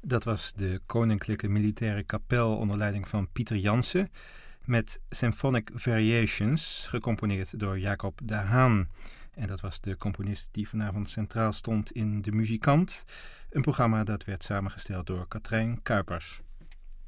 Dat was de Koninklijke Militaire Kapel onder leiding van Pieter Jansen met Symphonic Variations, gecomponeerd door Jacob de Haan. En dat was de componist die vanavond centraal stond in De Muzikant, een programma dat werd samengesteld door Katrijn Kuipers.